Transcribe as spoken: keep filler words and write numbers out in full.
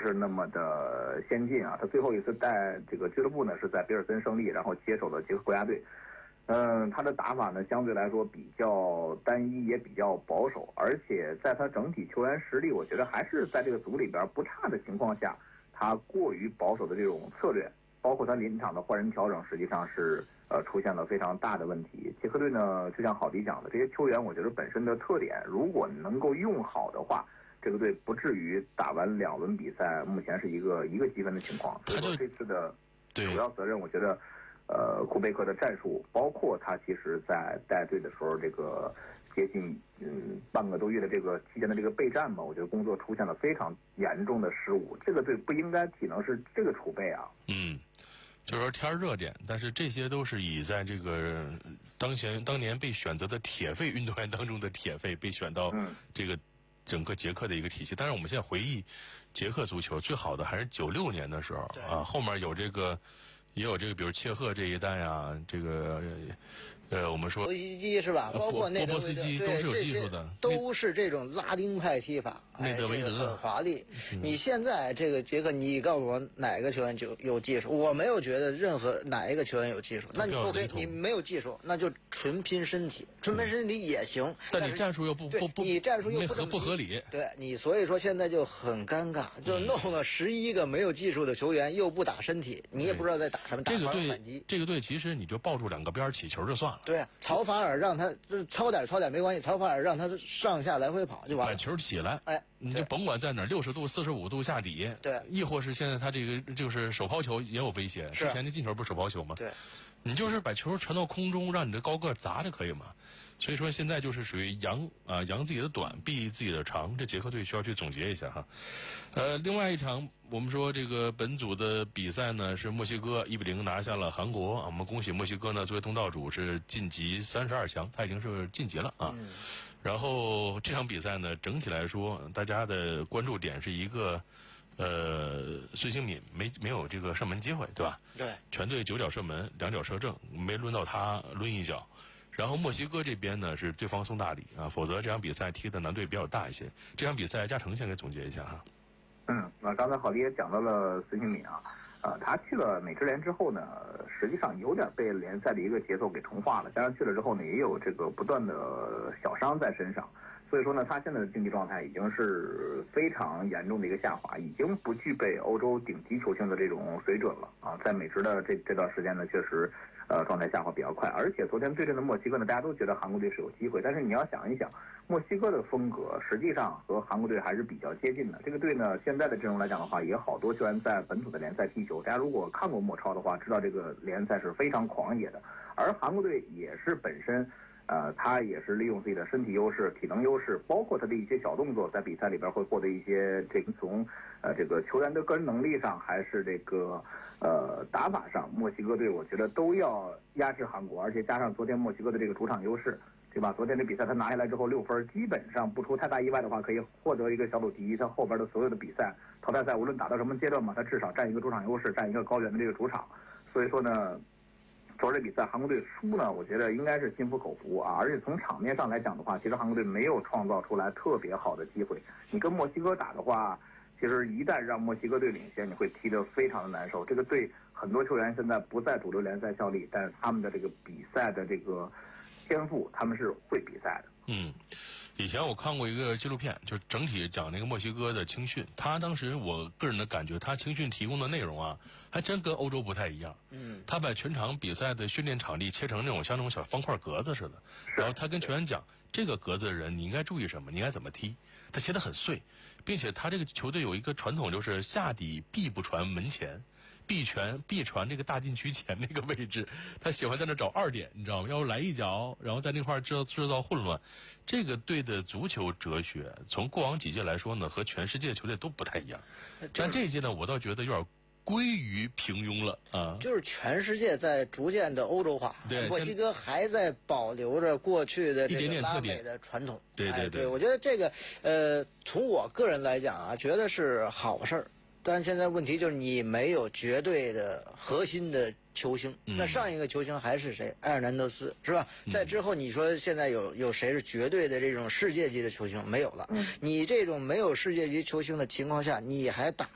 是那么的先进啊。他最后一次带这个俱乐部呢是在比尔森胜利，然后接手了捷克国家队。嗯，他的打法呢相对来说比较单一，也比较保守，而且在他整体球员实力，我觉得还是在这个组里边不差的情况下，他过于保守的这种策略，包括他临场的换人调整，实际上是呃出现了非常大的问题。捷克队呢，就像郝迪讲的，这些球员我觉得本身的特点，如果能够用好的话，这个队不至于打完两轮比赛，目前是一个一个积分的情况。所以说这次的主要责任，我觉得。呃，库贝克的战术，包括他其实在带队的时候，这个接近嗯半个多月的这个期间的这个备战嘛，我觉得工作出现了非常严重的失误。这个队不应该体能是这个储备啊。 嗯，就是说天热点，但是这些都是以在这个当前当年被选择的铁肺运动员当中的铁肺被选到这个整个捷克的一个体系。但是我们现在回忆捷克足球最好的还是九六年的时候啊，后面有这个。也有这个，比如切赫这一代啊，这个，呃，我们说波西基是吧？包括内德维德， 波斯基都是有技术的， 都是这种拉丁派踢法， 内德维德、 哎、这个很华丽。嗯、你现在这个捷克，你告诉我哪个球员就有技术？我没有觉得任何哪一个球员有技术。那你 OK， 你没有技术，那就纯拼身体，纯拼身体也行。 但你战术又不不不， 你战术又不合不合理。 对你，所以说现在就很尴尬，就弄了十一个没有技术的球员，又不打身体，你也不知道在打。 这个队，这个队其实你就抱住两个边起球就算了。 对，曹法尔让他操点操点没关系，曹法尔让他上下来回跑就完了。 把球起来， 哎， 你就甭管在哪儿，六十度、四十五度下底， 对， 亦或是现在他这个就是手抛球也有威胁，之前的进球不是手抛球吗？ 对， 你就是把球传到空中，让你的高个砸就可以嘛。所以说现在就是属于扬啊扬自己的短，避自己的长，这捷克队需要去总结一下哈。呃，另外一场我们说这个本组的比赛呢是墨西哥一比零拿下了韩国啊，我们恭喜墨西哥呢作为东道主是晋级三十二强，他已经是晋级了啊。嗯、然后这场比赛呢整体来说，大家的关注点是一个。呃，孙兴敏没没有这个射门机会，对吧？ 对， 全队九脚射门，两脚射正，没轮到他抡一脚。然后墨西哥这边呢是对方送大礼啊，否则这场比赛踢的难度比较大一些。这场比赛嘉诚先给总结一下哈。 嗯，那刚才郝迪也讲到了孙兴敏啊，呃，他去了美职联之后呢，实际上有点被联赛的一个节奏给同化了，加上去了之后呢，也有这个不断的小伤在身上。所以说呢，他现在的竞技状态已经是非常严重的一个下滑，已经不具备欧洲顶级球星的这种水准了啊！在美职的这这段时间呢，确实，呃，状态下滑比较快。而且昨天对阵的墨西哥呢，大家都觉得韩国队是有机会，但是你要想一想，墨西哥的风格实际上和韩国队还是比较接近的。这个队呢，现在的阵容来讲的话，也好多球员在本土的联赛踢球。大家如果看过墨超的话，知道这个联赛是非常狂野的，而韩国队也是本身。呃，他也是利用自己的身体优势、体能优势，包括他的一些小动作，在比赛里边会获得一些这个从呃这个球员的个人能力上，还是这个呃打法上，墨西哥队我觉得都要压制韩国，而且加上昨天墨西哥的这个主场优势，对吧？昨天这比赛他拿下来之后六分，基本上不出太大意外的话，可以获得一个小组第一。他后边的所有的比赛淘汰赛，无论打到什么阶段嘛，他至少占一个主场优势，占一个高原的这个主场，所以说呢。昨儿这比赛韩国队输呢，我觉得应该是心服口服啊。而且从场面上来讲的话，其实韩国队没有创造出来特别好的机会。你跟墨西哥打的话，其实一旦让墨西哥队领先，你会踢得非常的难受。这个队很多球员现在不在主流联赛效力，但是他们的这个比赛的这个天赋，他们是会比赛的。 嗯。以前我看过一个纪录片，就整体讲那个墨西哥的青训。他当时我个人的感觉，他青训提供的内容啊，还真跟欧洲不太一样。嗯，他把全场比赛的训练场地切成那种像那种小方块格子似的，然后他跟球员讲，这个格子的人你应该注意什么，你应该怎么踢。他切得很碎，并且他这个球队有一个传统，就是下底必不传门前。必传必传这个大禁区前那个位置，他喜欢在那找二点，你知道吗？要来一脚，然后在那块制造制造混乱。这个队的足球哲学，从过往几届来说呢，和全世界球队都不太一样。但这一届呢，我倒觉得有点归于平庸了啊。 就是全世界在逐渐的欧洲化， 对， 墨西哥还在保留着过去的这个拉美的传统。 对对对, 对，我觉得这个呃，从我个人来讲啊，觉得是好事儿。但现在问题就是你没有绝对的核心的球星，嗯、那上一个球星还是谁？埃尔南德斯是吧？嗯、在之后你说现在有有谁是绝对的这种世界级的球星？没有了。嗯、你这种没有世界级球星的情况下，你还打